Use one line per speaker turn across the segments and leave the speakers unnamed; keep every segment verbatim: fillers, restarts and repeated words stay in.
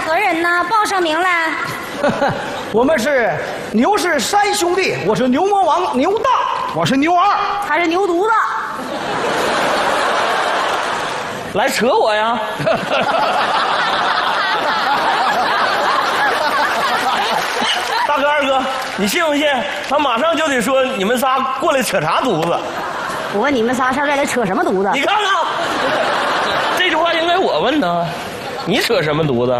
何人呢？报上名来。
我们是牛氏三兄弟，我是牛魔王牛大，我是牛二，
他是牛犊子。
来扯我呀！大哥二哥，你信不信？他马上就得说你们仨过来扯啥犊子？
我问你们仨上这来扯什么犊子？
你看看，这句话应该我问他，你扯什么犊子？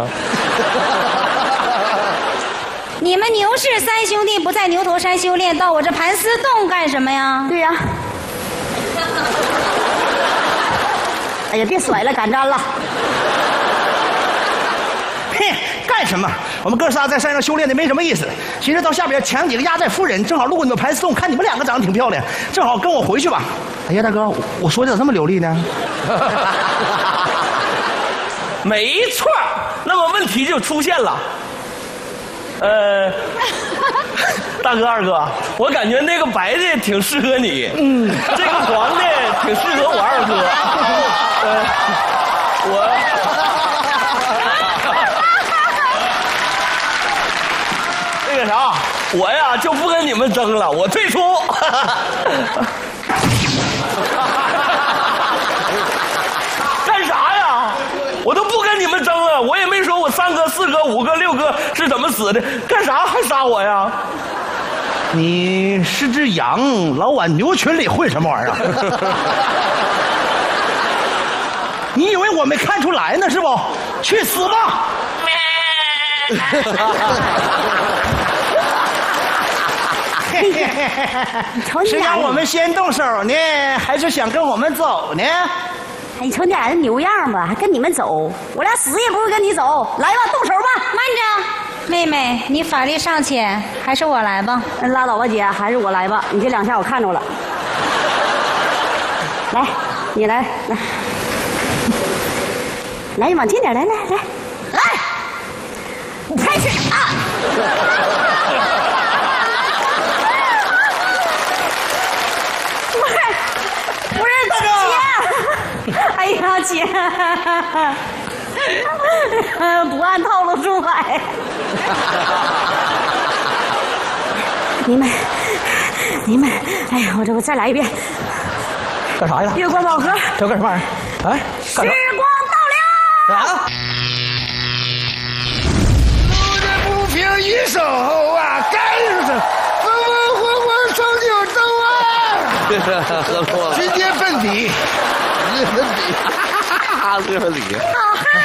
你们牛氏三兄弟不在牛头山修炼，到我这盘丝洞干什么呀？
对呀、啊。哎呀，别甩了，赶粘了。
嘿，干什么？我们哥仨在山上修炼的没什么意思。寻思到下边抢几个压寨夫人，正好路过你们盘丝洞，看你们两个长得挺漂亮，正好跟我回去吧。哎呀，大哥，我说的咋这么流利呢？
没错，那么问题就出现了。呃，大哥二哥，我感觉那个白的挺适合你，嗯，这个黄的挺适合我二哥。呃，我。那个啥，我呀就不跟你们争了，我退出。干啥呀？我都不跟你们争了，我也没说我三哥、四哥、五哥、六哥是怎么死的，干啥还杀我呀？
你是只羊，老往牛群里混什么玩意儿？你以为我没看出来呢是不？去死吧！是让我们先动手呢，还是想跟我们走呢？
你瞅你俩这牛样吧，还跟你们走，我俩死也不会跟你走。来吧，动手吧！
慢着，妹妹，你法力尚浅，还是我来吧。
拉倒吧，姐，还是我来吧。你这两下我看着了。来，你来，来，来，你往近点，来来来，来，开始啊！不是，不是，姐，哎呀，姐，不按套路出牌。你们，你们，哎呀，我这我再来一遍。
干啥呀？
月光宝盒。
这干什么玩意儿？哎，
时光到了。
啊！
路见不平一声吼啊，干什么？风风火火闯九州啊！
喝多了，
直接分底，直接分底，
哈这分底。
好汉，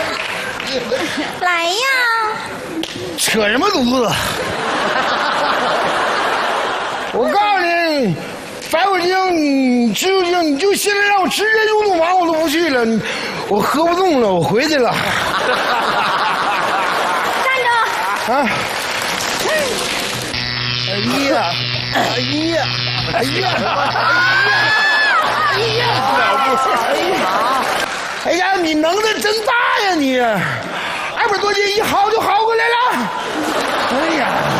来呀！
扯什么犊子？我告诉你，白骨精，你吃不精，你就现在让我直接入洞房，我都不去了，我喝不动了，我回去了。
站着！
啊！哎呀！哎呀！哎呀！哎呀！哎呀！哎呀，你能耐真大呀你！二百多斤一薅就薅过来了。哎呀！